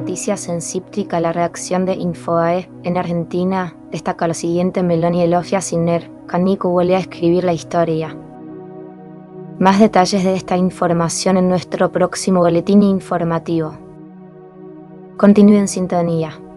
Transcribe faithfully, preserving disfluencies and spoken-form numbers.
noticias en Cíptrica, la redacción de Infobae en Argentina destaca lo siguiente: Meloni elogia a Sinner, Canico vuelve a escribir la historia. Más detalles de esta información en nuestro próximo boletín informativo. Continúe en sintonía.